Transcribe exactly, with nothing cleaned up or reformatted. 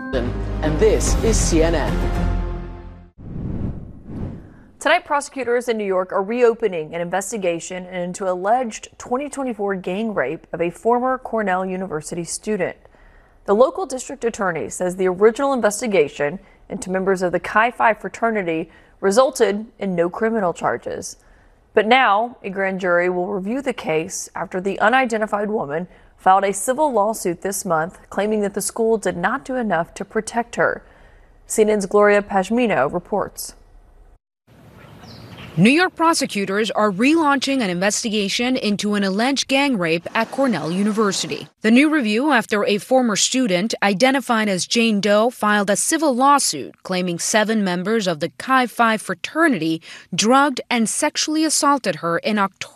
And this is C N N. Tonight, prosecutors in New York are reopening an investigation into alleged twenty twenty-four gang rape of a former Cornell University student. The local district attorney says the original investigation into members of the Chi Phi fraternity resulted in no criminal charges. But now, a grand jury will review the case after the unidentified woman filed a civil lawsuit this month claiming that the school did not do enough to protect her. C N N's Gloria Pashmino reports. New York prosecutors are relaunching an investigation into an alleged gang rape at Cornell University. The new review after a former student identified as Jane Doe filed a civil lawsuit claiming seven members of the Chi Phi fraternity drugged and sexually assaulted her in October.